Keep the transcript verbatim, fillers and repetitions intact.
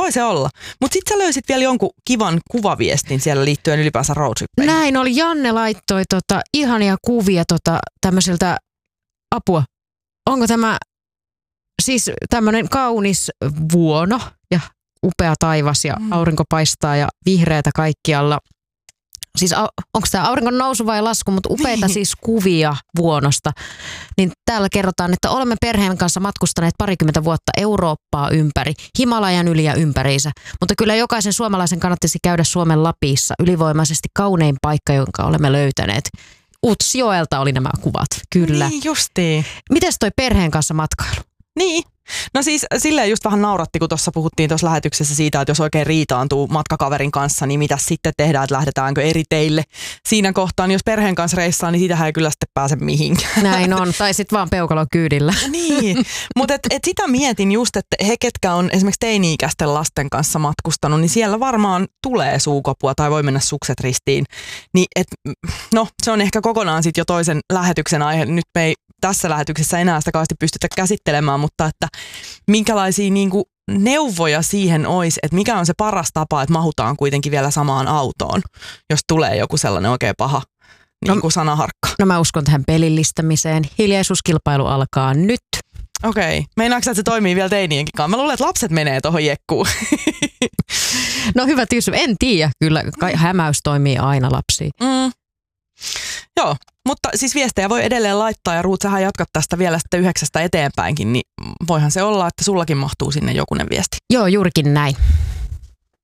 voi se olla. Mutta sitten sä löysit vielä jonkun kivan kuvaviestin siellä liittyen ylipäänsä roadtrippeihin. Näin oli. Janne laittoi tota, ihania kuvia tota, tämmöiseltä apua. Onko tämä siis tämmöinen kaunis vuono ja upea taivas ja mm. aurinko paistaa ja vihreätä kaikkialla. Siis onko tämä auringon nousu vai lasku, mutta upeita niin. Siis kuvia vuonosta. Niin täällä kerrotaan, että olemme perheen kanssa matkustaneet parikymmentä vuotta Eurooppaa ympäri, Himalajan yli ja ympäriinsä. Mutta kyllä jokaisen suomalaisen kannattaisi käydä Suomen Lapissa, ylivoimaisesti kaunein paikka, jonka olemme löytäneet. Utsjoelta oli nämä kuvat, kyllä. Niin justiin. Mites toi perheen kanssa matkailu? Niin. No siis silleen just vähän nauratti, kun tuossa puhuttiin tuossa lähetyksessä siitä, että jos oikein riitaantuu matkakaverin kanssa, niin mitä sitten tehdään, että lähdetäänkö eri teille siinä kohtaa. Niin jos perheen kanssa reissaa, niin siitähän ei kyllä sitten pääse mihinkään. Näin on, tai sitten vaan peukalo kyydillä. Niin, mutta et, et sitä mietin just, että he, ketkä on esimerkiksi teini-ikäisten lasten kanssa matkustanut, niin siellä varmaan tulee suukopua tai voi mennä sukset ristiin. Niin et, no se on ehkä kokonaan sitten jo toisen lähetyksen aihe. Nyt me ei tässä lähetyksessä enää sitä kauheasti pystytä käsittelemään, mutta että minkälaisia niinku neuvoja siihen olisi, että mikä on se paras tapa, että mahutaan kuitenkin vielä samaan autoon, jos tulee joku sellainen oikein paha niin kuin no, sanaharkka. No mä uskon tähän pelillistämiseen. Hiljaisuuskilpailu alkaa nyt. Okei. Okay. Meinaatko, että se toimii vielä teinienkin kanssa? Mä luulen, että lapset menee tuohon jekkuun. No hyvä tietysti. En tiedä. Kyllä hämäys toimii aina lapsiin. Mm. Joo, mutta siis viestejä voi edelleen laittaa ja Ruut, sähän jatkat tästä vielä sitten yhdeksästä eteenpäinkin, niin voihan se olla, että sullakin mahtuu sinne jokunen viesti. Joo, juurikin näin.